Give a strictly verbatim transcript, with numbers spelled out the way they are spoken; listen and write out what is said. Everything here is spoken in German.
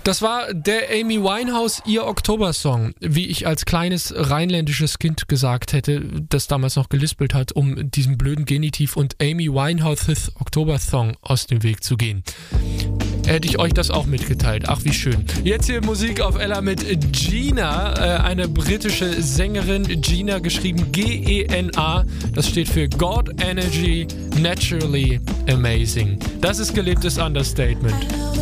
Das war der Amy Winehouse, ihr Oktobersong, wie ich als kleines rheinländisches Kind gesagt hätte, das damals noch gelispelt hat, um diesem blöden Genitiv und Amy Winehouses Oktobersong aus dem Weg zu gehen. Hätte ich euch das auch mitgeteilt. Ach, wie schön. Jetzt hier Musik auf Ella mit Gina, äh, eine britische Sängerin. Gina, geschrieben G E N A. Das steht für God Energy Naturally Amazing. Das ist gelebtes Understatement.